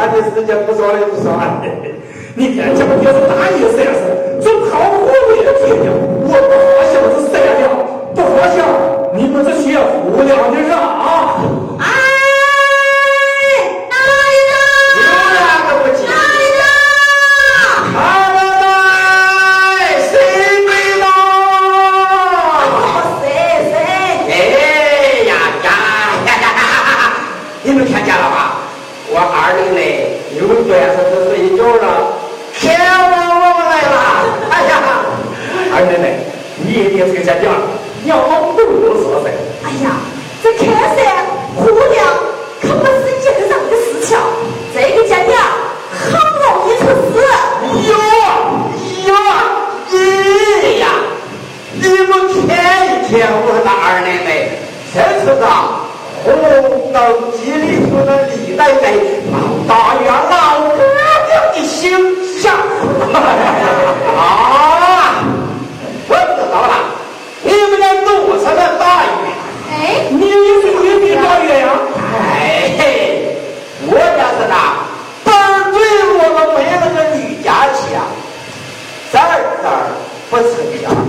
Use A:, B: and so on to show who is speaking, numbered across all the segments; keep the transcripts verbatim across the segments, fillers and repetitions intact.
A: 看这时间不说了不说了。你看这不就是大意思呀？是这跑火也铁匠，我不好想是谁了？不好想，你们这些无聊的人啊！
B: 哎，哪里的？
A: 有两个不急。
B: 哪里的？
A: 他们来，谁没到？
B: 谁谁？
A: 哎呀呀呀呀呀！你们看见了吧？我二零内有段子都睡觉了，天王王来了！哎呀，二零内，你一定是个家将，要不说噻。
B: 哎呀，这看噻，姑娘可不是一个人的事情，这个家娘很容易出事。
A: 哟哟，咦呀！你们看一看我那二奶奶，这是个红灯记里头的李奶奶，老大院老哥哥的形象啊！我知道了，你们的路上的大院，
B: 哎，
A: 你也是你的大院呀？哎嘿，我家是那本对我们没那个女家气啊，这儿这儿不成家。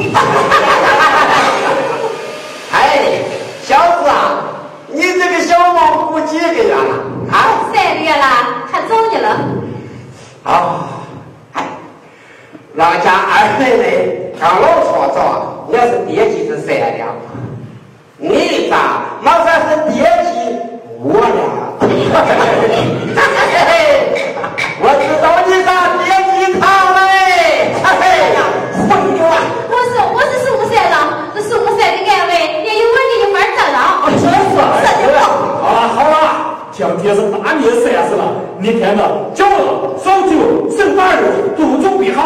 A: 哎，小子啊，你这个小毛姑几个月了啊？
B: 三个月了，还走你了。
A: 啊，哎，让家二奶奶刚老说着，我是爹妻是善良，你咋马上是爹妻我俩？我知道你咋爹妻他嘞，哎呀，混牛啊！
B: 我是我是苏山人，这苏山的安危也有我的一份责任。
A: 啊，真是
B: 真的。
A: 好了好了，今天是大年三十了，你看着叫了烧酒、生大肉、杜仲比